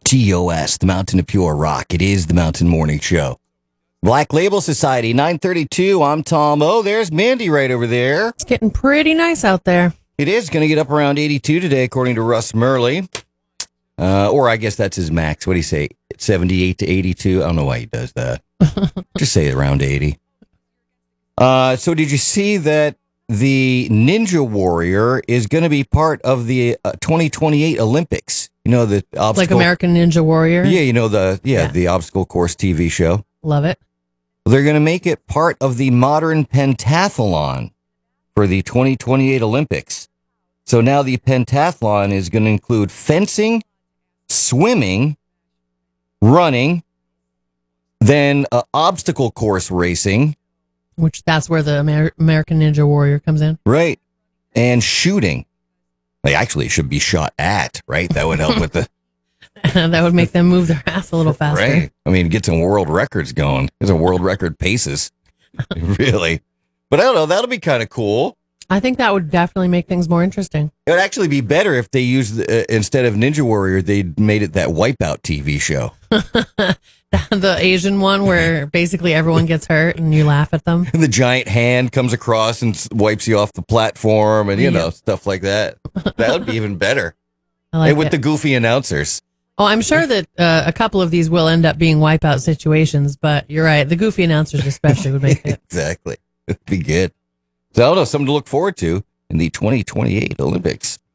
TOS, the Mountain of Pure Rock. It is the Mountain Morning Show. Black Label Society, 9:32. I'm Tom O. There's Mandy right over there. It's getting pretty nice out there. It is going to get up around 82 today, according to Russ Murley. Or I guess that's his max. What do you say? 78 to 82? I don't know why he does that. Just say around 80. So did you see that the Ninja Warrior is going to be part of the 2028 Olympics? You know, the obstacle. Like American Ninja Warrior? Yeah, you know, the obstacle course TV show. Love it. They're going to make it part of the modern pentathlon for the 2028 Olympics. So now the pentathlon is going to include fencing, swimming, running, then obstacle course racing. Which that's where the American Ninja Warrior comes in. Right. And shooting. They actually should be shot at, right? That would help with the... That would make them move their ass a little faster. Right. I mean, get some world records going. Get some world record paces. Really. But I don't know. That'll be kind of cool. I think that would definitely make things more interesting. It would actually be better if they used, instead of Ninja Warrior, they made it that Wipeout TV show. The Asian one where basically everyone gets hurt and you laugh at them. And the giant hand comes across and wipes you off the platform and, you know, stuff like that. That would be even better. I like and with it. the goofy announcers. Oh, I'm sure that a couple of these will end up being wipeout situations, but you're right. The goofy announcers especially would make it. Exactly. It'd be good. So I don't know, something to look forward to in the 2028 Olympics.